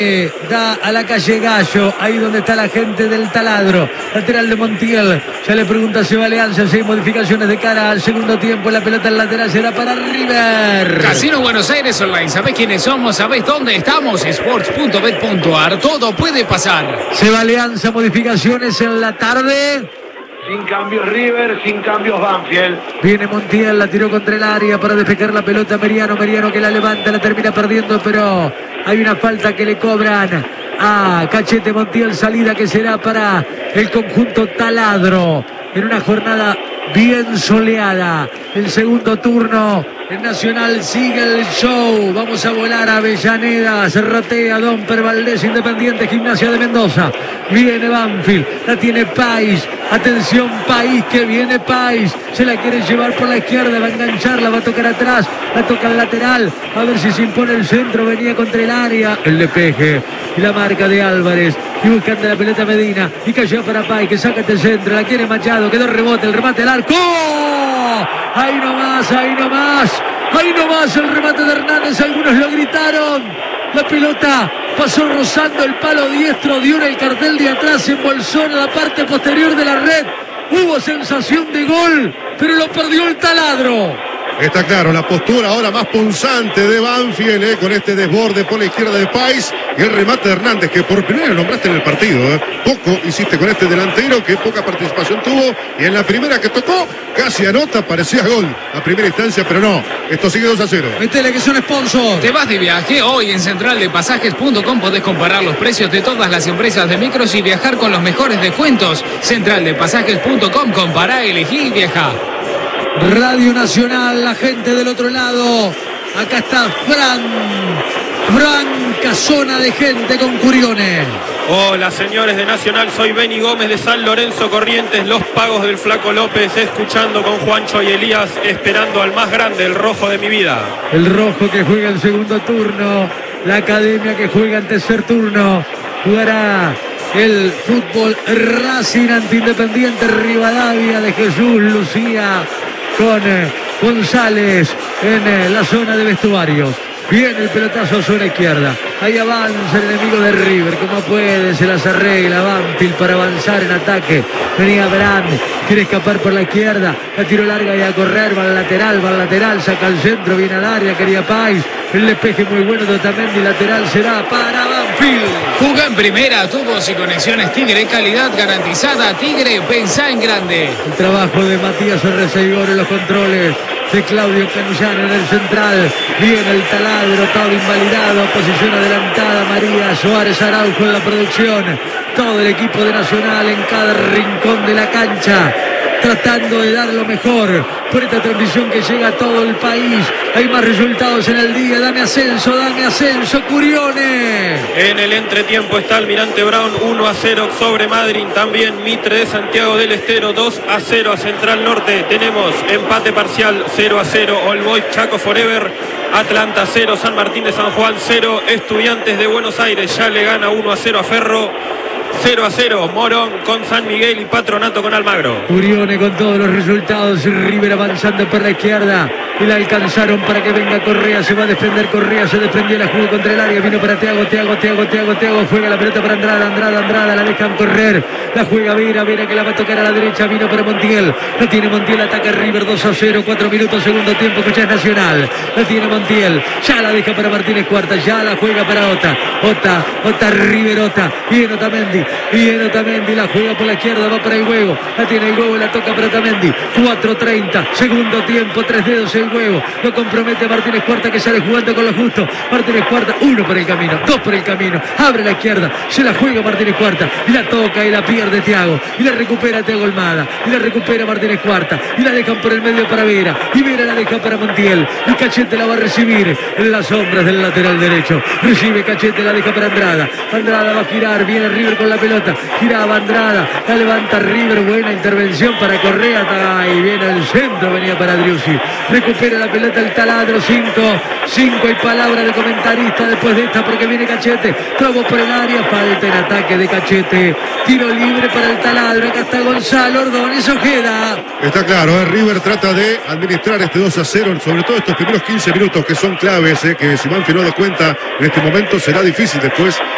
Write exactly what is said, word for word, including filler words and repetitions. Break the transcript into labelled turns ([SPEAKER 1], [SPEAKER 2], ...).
[SPEAKER 1] Da a la calle Gallo, ahí donde está la gente del Taladro. Lateral de Montiel. Ya le pregunta si va Alianza si hay modificaciones de cara al segundo tiempo. La pelota en lateral será para River.
[SPEAKER 2] Casino Buenos Aires Online. ¿Sabés quiénes somos? ¿Sabés dónde estamos? Sports punto bet punto ar. Todo puede pasar.
[SPEAKER 1] Se va Alianza, modificaciones en la tarde.
[SPEAKER 3] Sin cambios River, sin cambios Banfield.
[SPEAKER 1] Viene Montiel, la tiró contra el área para despejar la pelota. Meriano, Meriano que la levanta, la termina perdiendo, pero hay una falta que le cobran a Cachete. Montiel, salida que será para el conjunto Taladro. En una jornada bien soleada. El segundo turno. El Nacional sigue el show. Vamos a volar a Avellaneda. Se rotea Domper Valdés, Independiente, Gimnasia de Mendoza. Viene Banfield. La tiene Pais. Atención, Pais, que viene Pais. Se la quiere llevar por la izquierda. Va a engancharla, va a tocar atrás. La toca al lateral. A ver si se impone el centro. Venía contra el área. El despeje. Y la marca de Álvarez. Y buscando la pelota Medina. Y cayó para Pais, que saca este centro. La quiere Machado. Quedó rebote. El remate al arco. Ahí nomás, ahí nomás. Ahí nomás el remate de Hernández. Algunos lo gritaron. La pelota pasó rozando el palo diestro. Dio en el cartel de atrás. Se embolsó en la parte posterior de la red. Hubo sensación de gol, pero lo perdió el Taladro.
[SPEAKER 4] Está claro, la postura ahora más punzante de Banfield, eh, con este desborde por la izquierda de Pais y el remate de Hernández, que por primera vez nombraste en el partido. Eh. Poco hiciste con este delantero, que poca participación tuvo, y en la primera que tocó, casi anota, parecía gol a primera instancia, pero no, esto sigue dos a cero.
[SPEAKER 1] Metele que son sponsor.
[SPEAKER 2] ¿Te vas de viaje? Hoy en central de pasajes punto com podés comparar los precios de todas las empresas de micros y viajar con los mejores descuentos. central de pasajes punto com, compará, elegí y viajá.
[SPEAKER 1] Radio Nacional, la gente del otro lado. Acá está Fran. Franca zona de gente con Curiones.
[SPEAKER 5] Hola señores de Nacional, soy Benny Gómez de San Lorenzo Corrientes. Los pagos del Flaco López, escuchando con Juancho y Elías, esperando al más grande, el rojo de mi vida.
[SPEAKER 1] El rojo que juega el segundo turno. La academia que juega el tercer turno. Jugará el fútbol Racing ante Independiente Rivadavia de Jesús Lucía, con eh, González en eh, la zona de vestuarios. Viene el pelotazo a zona izquierda. Ahí avanza el enemigo de River. Como puede, se las arregla Banfield para avanzar en ataque. Venía Brand, quiere escapar por la izquierda. La tiro larga y a correr. Va al lateral, va al lateral. Saca al centro, viene al área. Quería Pais. El despeje muy bueno de Otamendi. Lateral será para Banfield.
[SPEAKER 2] Juga en primera, tubos y conexiones Tigre. Calidad garantizada. Tigre, pensá en grande.
[SPEAKER 1] El trabajo de Matías Orreseigor en los controles. De Claudio Canullano en el central. Viene el Taladro, todo invalidado. Posición adelantada, María Suárez Araujo en la producción. Todo el equipo de Nacional en cada rincón de la cancha, tratando de dar lo mejor por esta transmisión que llega a todo el país. Hay más resultados en el día. Dame ascenso, dame ascenso, Curiones.
[SPEAKER 5] En el entretiempo está Almirante Brown uno a cero sobre Madryn. También Mitre de Santiago del Estero dos a cero a Central Norte. Tenemos empate parcial cero a cero. All Boys Chaco Forever. Atlanta cero, San Martín de San Juan cero. Estudiantes de Buenos Aires ya le gana uno a cero a Ferro. cero a cero, Morón con San Miguel y Patronato con Almagro.
[SPEAKER 1] Curiones con todos los resultados. River avanzando por la izquierda. Y la alcanzaron para que venga Correa. Se va a desprender Correa. Se desprendió, la jugó contra el área. Vino para Thiago, Thiago, Thiago, Thiago, Thiago. Juega la pelota para Andrada, Andrada, Andrada. La dejan correr. La juega Vera, Vera que la va a tocar a la derecha. Vino para Montiel. La tiene Montiel. Ataca River dos a cero. cuatro minutos, segundo tiempo. Escucha, es Nacional. La tiene Montiel. Ya la deja para Martínez Cuarta. Ya la juega para Ota. Ota, Ota, River, Ota. Viene Otamendi. Viene Otamendi. La juega por la izquierda. Va para el huevo. La tiene el huevo y la toca para Otamendi. cuatro treinta. Segundo tiempo. Tres dedos el huevo. Lo compromete Martínez Cuarta, que sale jugando con lo justo. Martínez Cuarta. Uno por el camino. Dos por el camino. Abre la izquierda. Se la juega Martínez Cuarta. Y la toca y la pierde Thiago. Y la recupera Thiago Almada. Y la recupera Martínez Cuarta. Y la dejan por el medio para Vera. Y Vera la deja para Montiel. Y Cachete la va a recibir en las sombras del lateral derecho. Recibe Cachete, la deja para Andrada. Andrada va a girar. Viene River con la pelota. Giraba Andrada. La levanta River. Buena intervención para Correa. Y viene al centro. Venía para Driussi. Recupera la pelota el Taladro. Cinco. Cinco y palabra de comentarista después de esta, porque viene Cachete. Trabó por el área. Falta en ataque de Cachete. Tiro libre para el Taladro. Acá está Gonzalo Ordóñez Ojeda.
[SPEAKER 4] Está claro, eh, River trata de administrar este dos a cero, sobre todo estos primeros quince minutos que son claves, eh, que si Banfield no da cuenta en este momento será difícil después